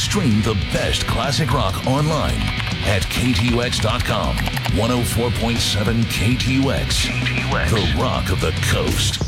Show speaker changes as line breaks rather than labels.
Stream the best classic rock online at KTUX.com. 104.7 KTUX. The rock of the coast.